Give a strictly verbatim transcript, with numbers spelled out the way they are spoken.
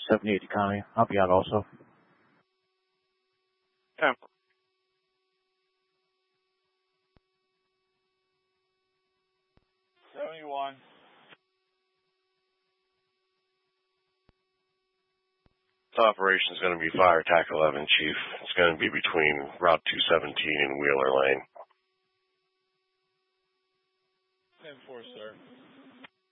seventy-eight economy. I'll be out also. Okay. seventy-one. Operation is going to be Fire Attack eleven, Chief. It's going to be between Route two seventeen and Wheeler Lane. ten four, sir.